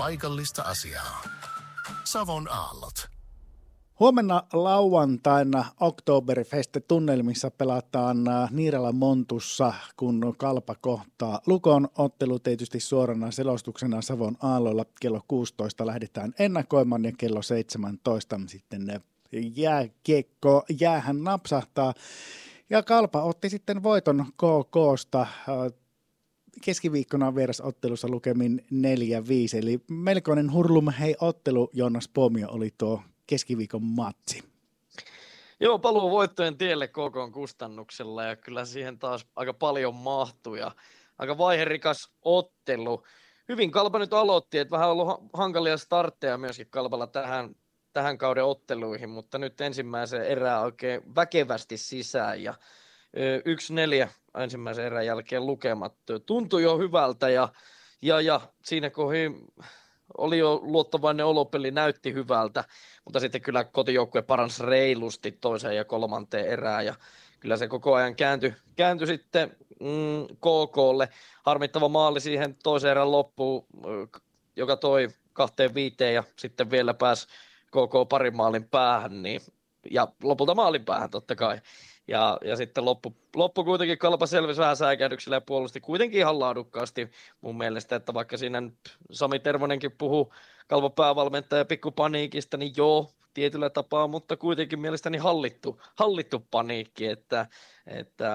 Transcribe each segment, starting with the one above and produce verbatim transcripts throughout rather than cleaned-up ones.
paikallista asiaa. Savon aallot. Huomenna lauantaina Oktoberfest-tunnelmissa pelataan Niiralan Montussa, kun Kalpa kohtaa Lukon. Ottelu tietysti suorana selostuksena Savon aalloilla. Kello kuusitoista lähdetään ennakoimaan ja kello seitsemäntoista sitten jääkiekko jäähän napsahtaa. Ja Kalpa otti sitten voiton K K:sta keskiviikkona vierasottelussa lukemin neljä viisi. Eli melkoinen hurlum hei ottelu, Joonas Poomio, oli tuo keskiviikon matsi. Joo, paluu voittojen tielle K K:n kustannuksella ja kyllä siihen taas aika paljon mahtui ja aika vaiherikas ottelu. Hyvin Kalpa nyt aloitti, että vähän ollut hankalia startteja myöskin Kalpalla tähän, tähän kauden otteluihin, mutta nyt ensimmäisen erää oikein väkevästi sisään ja yksi neljä ensimmäisen erän jälkeen lukemat tuntui jo hyvältä ja, ja, ja siinä kohin oli jo luottavainen olopeli, näytti hyvältä, mutta sitten kyllä kotijoukkue paransi reilusti toiseen ja kolmanteen erään ja kyllä se koko ajan kääntyi, kääntyi sitten mm, K K:lle. Harmittava maali siihen toiseen erän loppuun, joka toi kahteen viiteen ja sitten vielä pääsi K K parin maalin päähän niin, ja lopulta maalin päähän totta kai. Ja, ja sitten loppu, loppu kuitenkin Kalpa selvisi vähän säikähdyksellä ja puolusti kuitenkin ihan laadukkaasti mun mielestä, että vaikka siinä nyt Sami Tervonenkin puhuu Kalpan päävalmentaja pikkupaniikista, niin joo, tietyllä tapaa, mutta kuitenkin mielestäni hallittu, hallittu paniikki, että, että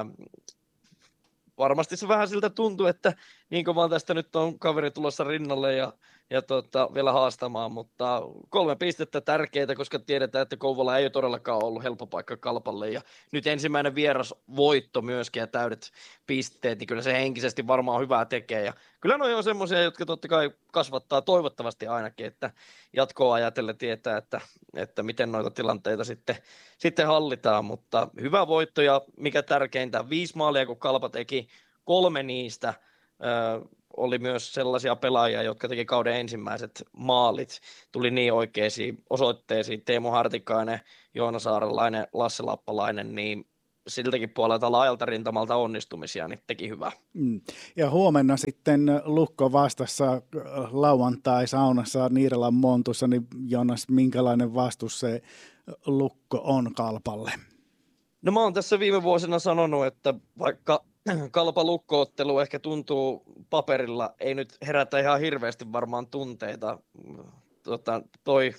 varmasti se vähän siltä tuntuu, että niin kovaa tästä nyt on kaveri tulossa rinnalle ja, ja tota, vielä haastamaan, mutta kolme pistettä tärkeitä, koska tiedetään, että Kouvola ei ole todellakaan ollut helppo paikka Kalpalle ja nyt ensimmäinen vieras voitto myöskin ja täydet pisteet, niin kyllä se henkisesti varmaan hyvää tekee ja kyllä noi on semmoisia, jotka totta kai kasvattaa toivottavasti ainakin, että jatkoa ajatellen tietää, että, että miten noita tilanteita sitten, sitten hallitaan, mutta hyvä voitto ja mikä tärkeintä, viisi maalia kun Kalpa teki, kolme niistä ö, oli myös sellaisia pelaajia, jotka teki kauden ensimmäiset maalit, tuli niin oikeisiin osoitteisiin, Teemu Hartikainen, Joona Saarelainen, Lasse Lappalainen, niin siltäkin puolelta laajalta rintamalta onnistumisia, niin teki hyvää. Ja huomenna sitten Lukko vastassa lauantai saunassa Niiralan Montussa, niin Jonas, minkälainen vastus se Lukko on Kalpalle? No mä oon tässä viime vuosina sanonut, että vaikka Kalpa-Lukko-ottelu ehkä tuntuu paperilla, ei nyt herätä ihan hirveästi varmaan tunteita. Tota, toi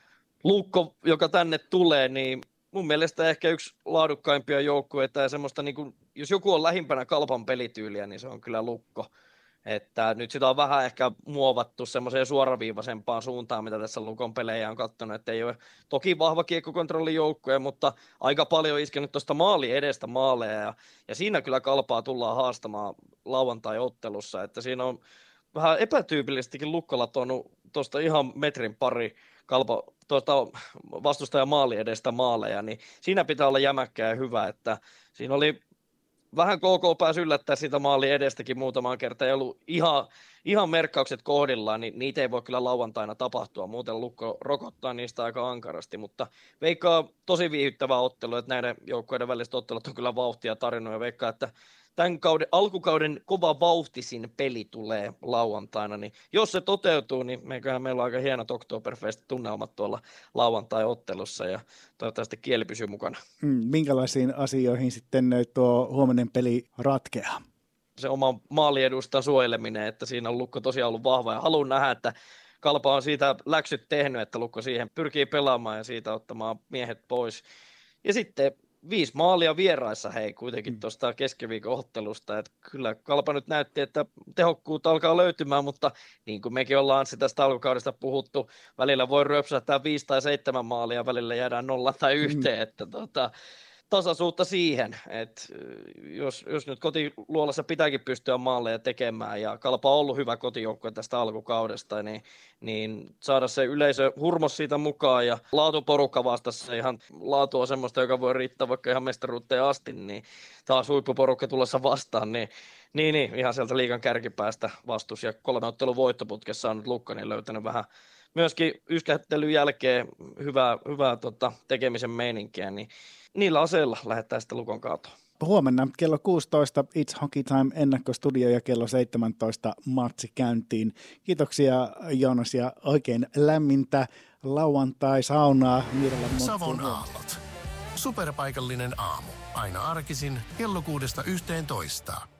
Lukko, joka tänne tulee, niin mun mielestä ehkä yksi laadukkaimpia joukkueita ja semmoista, niin kuin, jos joku on lähimpänä Kalpan pelityyliä, niin se on kyllä Lukko. Että nyt sitä on vähän ehkä muovattu semmoiseen suoraviivaisempaan suuntaan, mitä tässä Lukon pelejä on katsonut, että ei ole toki vahva kiekkokontrollijoukkue, mutta aika paljon iskenyt tuosta maali edestä maaleja ja, ja siinä kyllä Kalpaa tullaan haastamaan lauantai-ottelussa, että siinä on vähän epätyypillistikin Lukkola tuonut tuosta ihan metrin pari Kalpa tuosta vastustajan maali edestä maaleja, niin siinä pitää olla jämäkkä ja hyvä, että siinä oli vähän K K pääsi yllättää sitä maali edestäkin muutamaan kertaan, ei ollut ihan, ihan merkkaukset kohdillaan, niin niitä ei voi kyllä lauantaina tapahtua, muuten Lukko rokottaa niistä aika ankarasti, mutta veikkaa tosi viihyttävä ottelu, että näiden joukkoiden väliset ottelut on kyllä vauhtia tarinoja, veikkaa, että tämän kauden, alkukauden kova vauhtisin peli tulee lauantaina, niin jos se toteutuu, niin meiköhän meillä on aika hienot Oktoberfest-tunnelmat tuolla lauantai-ottelussa ja toivottavasti kieli pysyy mukana. Mm, minkälaisiin asioihin sitten tuo huominen peli ratkeaa? Se oma maaliedustan suojeleminen, että siinä on Lukko tosiaan ollut vahva ja haluan nähdä, että Kalpa on siitä läksyt tehnyt, että Lukko siihen pyrkii pelaamaan ja siitä ottamaan miehet pois. Ja sitten viisi maalia vieraissa hei kuitenkin tuosta keskiviikon ottelusta, että kyllä Kalpa nyt näytti, että tehokkuutta alkaa löytymään, mutta niin kuin mekin ollaan sitä tästä alkukaudesta puhuttu, välillä voi ryöpsähtää viisi tai seitsemän maalia, välillä jäädään nolla tai yhteen, mm. että tota, tasaisuutta siihen, että jos, jos nyt kotiluolassa pitääkin pystyä maaleja tekemään ja Kalpa on ollut hyvä kotijoukkue tästä alkukaudesta, niin, niin saada se yleisö hurmos siitä mukaan ja laatuporukka vastassa ihan laatu on semmoista, joka voi riittää vaikka ihan mestaruuteen asti, niin taas huippuporukka tulossa vastaan, niin Niin, niin, ihan sieltä liigan kärkipäästä vastus ja kolme ottelun voittoputkessa on nyt Lukkonen löytänyt vähän myöskin yskähtelyn jälkeen hyvää, hyvää tota, tekemisen meininkiä, niin niillä aseilla lähdetään sitten Lukon kaatoon. huomenna kello kuusitoista It's Hockey Time ennakkostudio ja kello seitsemäntoista matsi käyntiin. Kiitoksia Joonas ja oikein lämmintä lauantai-saunaa Niiralan Monttuun. Savon aallot. Superpaikallinen aamu. Aina arkisin kello kuudesta yhteentoista.